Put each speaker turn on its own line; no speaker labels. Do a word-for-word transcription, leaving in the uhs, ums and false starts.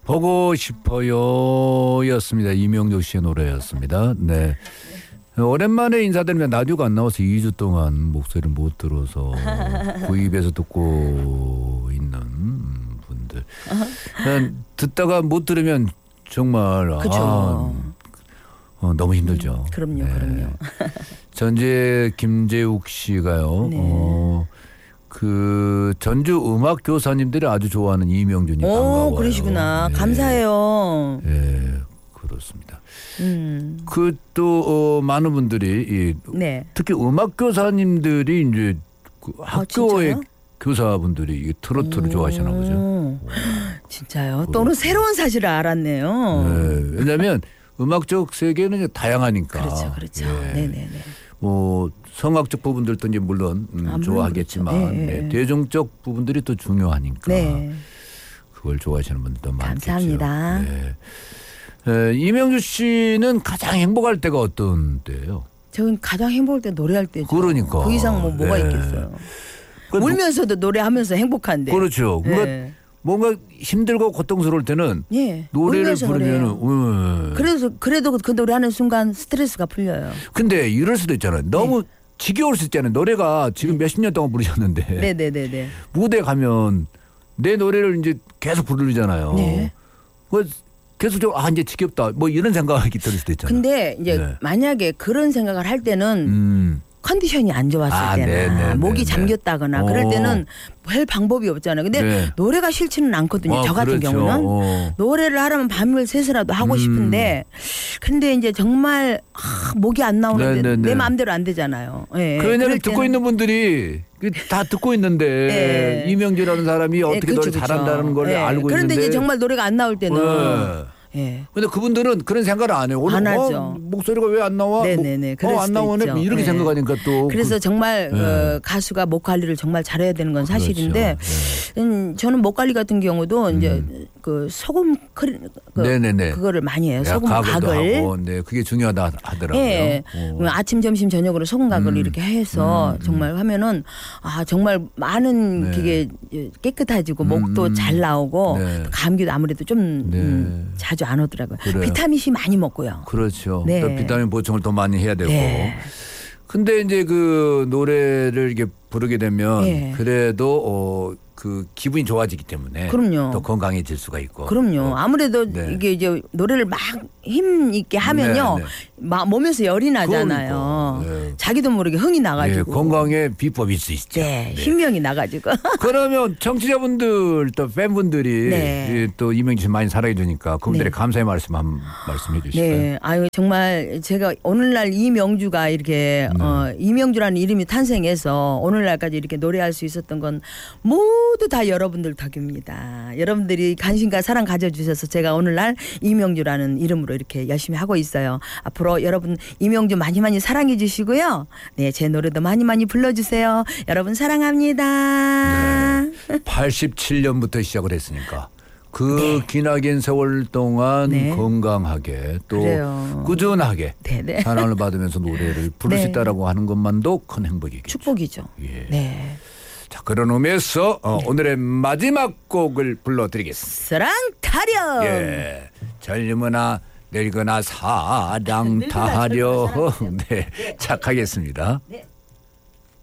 보고 싶어요 였습니다. 이명조 씨의 노래였습니다. 네. 오랜만에 인사드리면 라디오가 안 나와서 이 주 동안 목소리를 못 들어서 구입해서 듣고 있는 분들. 듣다가 못 들으면 정말 아, 어, 너무 힘들죠.
음, 그럼요,
네.
그럼요.
전재 김재욱 씨가요.
네.
어, 그 전주 음악 교사님들이 아주 좋아하는 이명준이 반가워요.
오, 그러시구나.
네.
감사해요.
네, 그렇습니다.
음.
그 또 어, 많은 분들이 이,
네.
특히 음악 교사님들이 이제 그 학교의
진짜요?
교사분들이 이 트로트를
오.
좋아하시나 보죠.
진짜요? 또 오늘 새로운 사실을 알았네요.
네, 왜냐하면 음악적 세계는 다양하니까.
그렇죠, 그렇죠.
예.
네네네.
뭐 성악적 부분들도 이제 물론 음,
아, 물론
좋아하겠지만
그렇죠. 네,
네,
네.
대중적 부분들이 또 중요하니까
네.
그걸 좋아하시는 분들도 많겠죠.
감사합니다.
네. 에, 이명주 씨는 가장 행복할 때가 어떤 때예요?
저는 가장 행복할 때 노래할 때죠.
그러니까.
그 이상 뭐 뭐가
네.
있겠어요.
그
울면서도 노래하면서 행복한데.
그렇죠.
네.
그러니까 뭔가 힘들고 고통스러울 때는
예.
노래를
울면서
부르면은
노래해요.
음.
그래서 그래도 그 노래하는 순간 스트레스가 풀려요.
근데 이럴 수도 있잖아요. 너무
네.
지겨울 수 있잖아요. 노래가 지금 몇십 년 동안 부르셨는데
네네네네.
무대 가면 내 노래를 이제 계속 부르잖아요.
네.
그 계속 아 이제 지겹다. 뭐 이런 생각이 들 수도 있잖아요.
근데 이제
네.
만약에 그런 생각을 할 때는
음.
컨디션이 안 좋았을
아,
때나
네네네네.
목이 잠겼다거나 그럴
어.
때는 할 방법이 없잖아요. 근데
네.
노래가 싫지는 않거든요.
아,
저 같은
그렇죠.
경우는
어.
노래를 하려면 밤을 새서라도 하고
음.
싶은데 근데 이제 정말 아, 목이 안 나오는데
네네네.
내 마음대로 안 되잖아요. 예.
그 왜냐면
그럴
듣고
때는-
있는 분들이 다 듣고 있는데
네.
이명주라는 사람이 어떻게
예, 그쵸,
노래
그쵸.
잘한다는 걸
예.
알고
그런데
있는데
이제 정말 노래가 안 나올 때는
네.
예.
근데 그분들은 그런 생각을 안 해요. 오늘
안
어,
하죠.
목소리가 왜 안 나와?
네네네. 그럴
어, 안
수도
나오네.
있죠.
이렇게
네.
생각하니까 또
그래서
그,
정말
네.
어, 가수가 목 관리를 정말 잘해야 되는 건 사실인데
그렇죠.
음, 저는 목 관리 같은 경우도 이제
음.
그 소금 크리, 그,
네네네.
그거를 많이 해요.
야,
소금
가글도
각을.
하고, 네, 그게 중요하다 하더라고요.
예.
어.
아침, 점심, 저녁으로 소금 각을
음.
이렇게 해서
음,
정말 하면은 아 정말 많은
네.
그게 깨끗해지고 목도
음.
잘 나오고
네.
감기도 아무래도 좀
네.
음, 자주 안 오더라고요.
그래요.
비타민C 많이 먹고요.
그렇죠.
네.
또 비타민 보충을 더 많이 해야 되고.
네.
근데 이제 그 노래를 이렇게 부르게 되면
예.
그래도 어, 그 기분이 좋아지기 때문에
그럼요.
또 건강해질 수가 있고.
그럼요.
또
아무래도
네.
이게 이제 노래를 막 힘 있게 하면요,
네, 네.
막 몸에서 열이 나잖아요.
그러니까, 네.
자기도 모르게 흥이
예,
나가지고.
건강의 비법일 수 있죠.
네,
네.
신명이 나가지고.
그러면 청취자분들 또 팬분들이
네.
예, 또 이명주 씨 많이 사랑해 주니까 그분들의
네.
감사의 말씀 한 말씀해 주실까요?
네, 아유 정말 제가 오늘날 이명주가 이렇게
네.
어, 이명주라는 이름이 탄생해서 오늘날까지 이렇게 노래할 수 있었던 건 모두 다 여러분들 덕입니다. 여러분들이 관심과 사랑 가져주셔서 제가 오늘날 이명주라는 이름으로 이렇게 열심히 하고 있어요. 앞으로 여러분 이명주 많이 많이 사랑해 주시고요. 네, 제 노래도 많이 많이 불러주세요. 여러분 사랑합니다.
네. 팔십칠 년부터 시작을 했으니까 그
네.
기나긴 세월 동안
네.
건강하게 또
그래요.
꾸준하게
네, 네.
사랑을 받으면서 노래를 부를 수
네.
있다라고 하는 것만도 큰 행복이겠죠.
축복이죠.
예.
네.
자, 그런 의미에서 어, 오늘의 마지막 곡을 불러드리겠습니다.
사랑 타령.
예, 젊으나 늙으나 사랑 타려. 네, 착하겠습니다.
네.